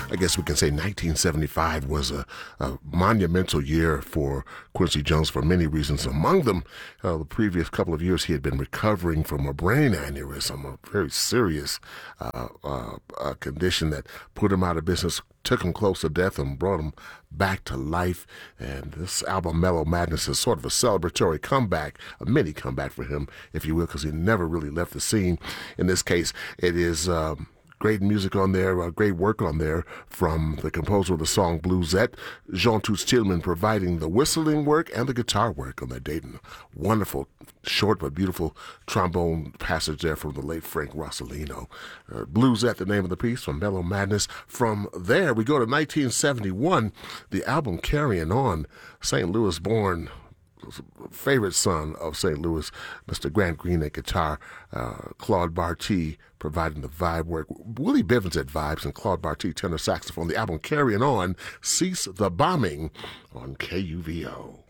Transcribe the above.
I guess we can say 1975 was a monumental year for Quincy Jones for many reasons. Among them, the previous couple of years he had been recovering from a brain aneurysm, a very serious condition that put him out of business, took him close to death, and brought him back to life. And this album, Mellow Madness, is sort of a celebratory comeback, a mini comeback for him, if you will, because he never really left the scene. In this case, it is great music on there, great work on there from the composer of the song Bluesette, Jean Toots Tiedemann, providing the whistling work and the guitar work on that Dayton. Wonderful, short but beautiful trombone passage there from the late Frank Rossellino. Bluesette, the name of the piece from Mellow Madness. From there, we go to 1971, the album Carrying On, St. Louis born favorite son of St. Louis, Mr. Grant Green at guitar, Claude Barty providing the vibe work, Willie Bivens at vibes, and Claude Barty tenor saxophone. The album Carrying On, Cease the Bombing on KUVO.